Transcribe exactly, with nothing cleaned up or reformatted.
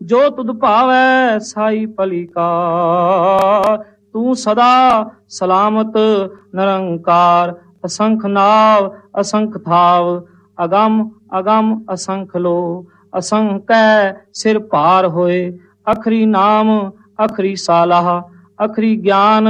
ਜੋ ਤੁਧ ਭਾਵੈ ਸਾਈ ਭਲੀ ਕਾਰ। ਤੂੰ ਸਦਾ ਸਲਾਮਤ ਨਿਰੰਕਾਰ, ਅਸੰਖ ਨਾਵ ਅਸੰਖ ਥਾਵ, ਅਗੰਮ ਅਗੰਮ ਅਸੰਖ ਲੋ। ਅਸੰਕੈ ਸਿਰ ਭਾਰ ਹੋਏ, ਅਖਰੀ ਨਾਮ ਅਖਰੀ ਸਾਲਾਹ, ਅਖਰੀ ਗਿਆਨ